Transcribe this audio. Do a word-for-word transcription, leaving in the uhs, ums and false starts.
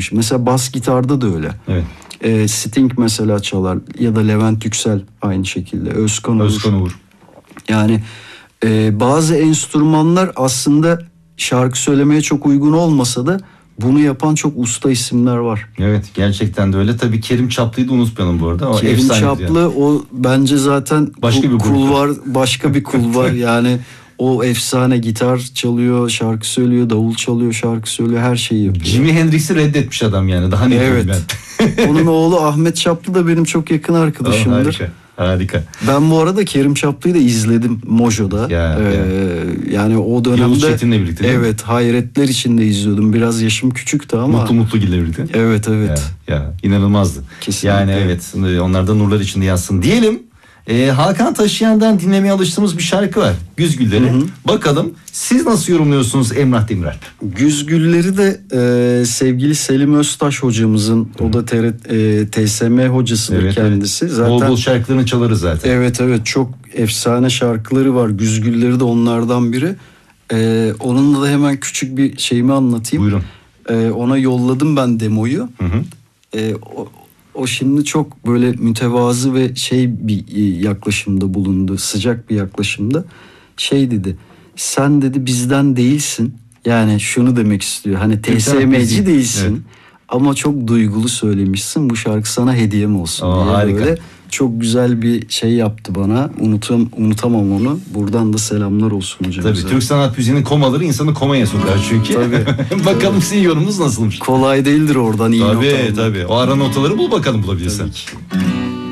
çalmış. Mesela bas gitarda da öyle. Evet. E, Sting mesela çalar ya da Levent Yüksel aynı şekilde. Özkan Uğur. Özkan Uğur. Yani e, bazı enstrümanlar aslında şarkı söylemeye çok uygun olmasa da bunu yapan çok usta isimler var. Evet, gerçekten de öyle. Tabii Kerim Çaplı'yı da unutmayalım bu arada. O Kerim Çaplı yani. O bence zaten başka kul, bir kul var, başka bir kul var. Yani o efsane, gitar çalıyor, şarkı söylüyor, davul çalıyor, şarkı söylüyor, her şeyi yapıyor. Jimi Hendrix'i reddetmiş adam yani. Daha ne evet. ben. Onun oğlu Ahmet Çaplı da benim çok yakın arkadaşımdır. Oh, harika. Harika. Ben bu arada Kerim Çaplı'yı da izledim Mojo'da. Ya, ee, ya. Yani o dönemde. Yavuz Çetin'le birlikte. Evet, Hayretler içinde izliyordum. Biraz yaşım küçüktü ama. Mutlu Mutlu Gil'le birlikte. Evet evet. Ya, ya inanılmazdı. Kesinlikle. Yani evet, onlar da nurlar içinde yatsın diyelim. Ee, Hakan Taşıyan'dan dinlemeye alıştığımız bir şarkı var. Güz Gülleri. Hı hı. Bakalım siz nasıl yorumluyorsunuz Emrah Demiralp? Güz Gülleri de e, sevgili Selim Öztaş hocamızın, hı. o da e, T S M hocasıdır evet, kendisi. Evet. Zaten, bol bol şarkılarını çalarız zaten. Evet evet, çok efsane şarkıları var. Güz Gülleri de onlardan biri. E, onunla da hemen küçük bir şeyimi anlatayım. Buyurun. E, ona yolladım ben demoyu. Hı hı. E, o, O şimdi çok böyle mütevazı ve şey bir yaklaşımda bulundu. Sıcak bir yaklaşımda. Şey dedi. Sen dedi bizden değilsin. Yani şunu demek istiyor. Hani T S M'ci değilsin. Evet. Ama çok duygulu söylemişsin. Bu şarkı sana hediyem olsun Oo, diye harika. böyle çok güzel bir şey yaptı bana. Unutam, unutamam onu. Buradan da selamlar olsun hocam. Tabii Türk sanat müziğinin komaları insanı komaya sokar çünkü. Tabii. Bakalım sizin yorumunuz nasılmış? Kolay değildir oradan iyi tabii, nota. Tabii tabii. O ara notaları bul bakalım bulabilirsen. Tabii ki.